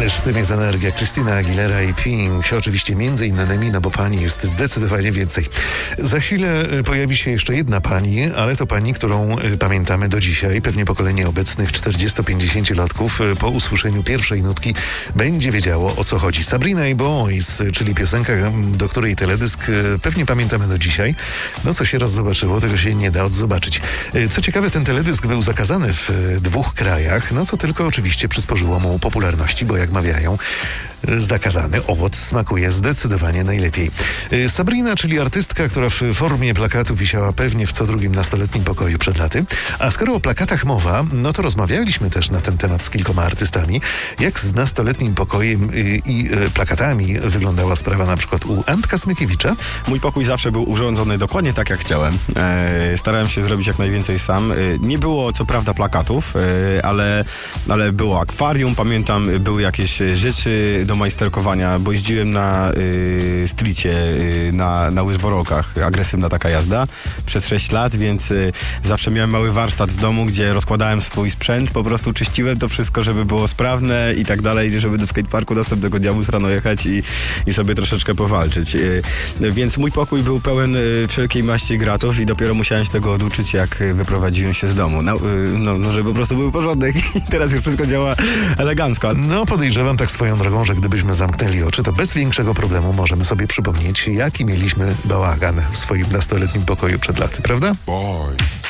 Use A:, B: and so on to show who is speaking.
A: Ależ w tym jest energia. Christina Aguilera i Pink. Oczywiście między innymi, no bo pani jest zdecydowanie więcej. Za chwilę pojawi się jeszcze jedna pani, ale to pani, którą pamiętamy do dzisiaj. Pewnie pokolenie obecnych 40-50-latków po usłyszeniu pierwszej nutki będzie wiedziało, o co chodzi. Sabrina i Boys, czyli piosenka, do której teledysk pewnie pamiętamy do dzisiaj. No co się raz zobaczyło, tego się nie da odzobaczyć. Co ciekawe, ten teledysk był zakazany w 2 krajach, no co tylko oczywiście przysporzyło mu popularności, bo jak mawiają, zakazany owoc smakuje zdecydowanie najlepiej. Sabrina, czyli artystka, która w formie plakatu wisiała pewnie w co drugim nastoletnim pokoju przed laty. A skoro o plakatach mowa, no to rozmawialiśmy też na ten temat z kilkoma artystami. Jak z nastoletnim pokojem i plakatami wyglądała sprawa na przykład u Antka Smykiewicza?
B: Mój pokój zawsze był urządzony dokładnie tak, jak chciałem. Starałem się zrobić jak najwięcej sam. Nie było co prawda plakatów, ale było akwarium, pamiętam, były jakieś rzeczy do majsterkowania, bo jeździłem na streetie, na łyżworolkach. Agresywna taka jazda przez 6 lat, więc zawsze miałem mały warsztat w domu, gdzie rozkładałem swój sprzęt, po prostu czyściłem to wszystko, żeby było sprawne i tak dalej, żeby do skateparku następnego dnia móc rano jechać i sobie troszeczkę powalczyć. Więc mój pokój był pełen wszelkiej maści gratów i dopiero musiałem się tego oduczyć, jak wyprowadziłem się z domu. No, żeby po prostu był porządek i teraz już wszystko działa elegancko.
A: No, podejrzewam tak swoją drogą, że gdybyśmy zamknęli oczy, to bez większego problemu możemy sobie przypomnieć, jaki mieliśmy bałagan w swoim nastoletnim pokoju przed laty, prawda?
C: Boys.